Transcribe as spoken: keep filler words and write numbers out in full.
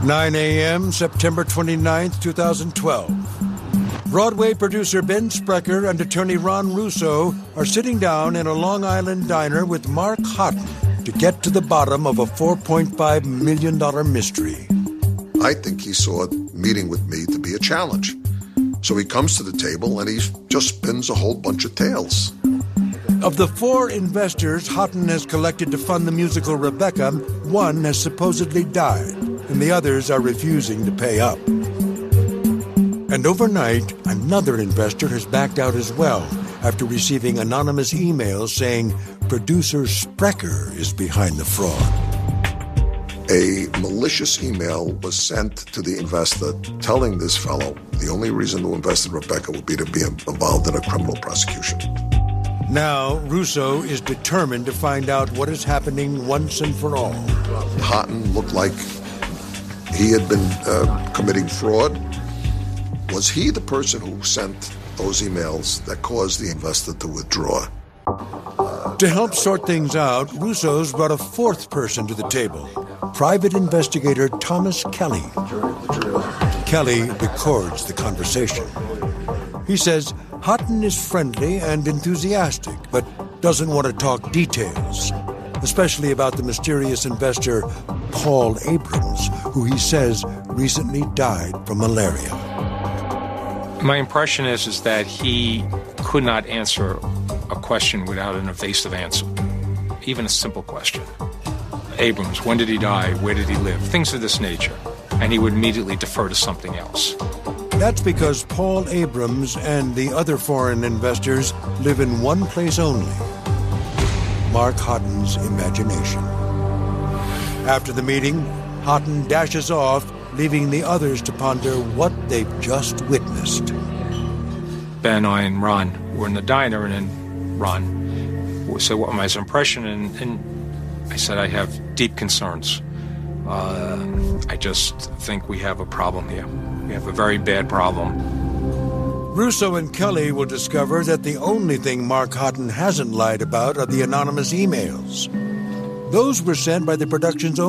nine a.m., September twenty-ninth, twenty twelve. Broadway producer Ben Sprecher and attorney Ron Russo are sitting down in a Long Island diner with Mark Houghton to get to the bottom of a four point five million dollars mystery. I think he saw meeting with me to be a challenge. So he comes to the table and he just spins a whole bunch of tales. Of the four investors Houghton has collected to fund the musical Rebecca, one has supposedly died, and the others are refusing to pay up. And overnight, another investor has backed out as well after receiving anonymous emails saying producer Sprecher is behind the fraud. A malicious email was sent to the investor telling this fellow the only reason to invest in Rebecca would be to be involved in a criminal prosecution. Now, Russo is determined to find out what is happening once and for all. Houghton looked like he had been uh, committing fraud. Was he the person who sent those emails that caused the investor to withdraw? To help sort things out, Russo's brought a fourth person to the table, private investigator Thomas Kelly. Kelly records the conversation. He says Houghton is friendly and enthusiastic, but doesn't want to talk details, especially about the mysterious investor Paul Abrams, who he says recently died from malaria. My impression is, is that he could not answer a question without an evasive answer, even a simple question. Abrams, when did he die? Where did he live? Things of this nature. And he would immediately defer to something else. That's because Paul Abrams and the other foreign investors live in one place only, Mark Houghton's imagination. After the meeting, Houghton dashes off, leaving the others to ponder what they've just witnessed. Ben, I, and Ron were in the diner, and then Ron said, what was my impression? And, and I said, I have deep concerns. Uh, I just think we have a problem here. We have a very bad problem. Russo and Kelly will discover that the only thing Mark Houghton hasn't lied about are the anonymous emails. Those were sent by the production's own